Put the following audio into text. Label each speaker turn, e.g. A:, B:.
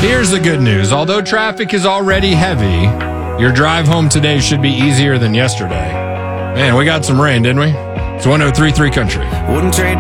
A: Here's the good news. Although traffic is already heavy, your drive home today should be easier than yesterday. Man, we got some rain, didn't we? It's 103.3 Country.
B: Wouldn't trade